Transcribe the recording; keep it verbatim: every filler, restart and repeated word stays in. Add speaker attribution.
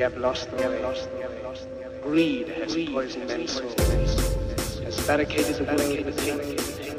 Speaker 1: have lost the way. Greed has poisoned men's souls, has barricaded the way with hate.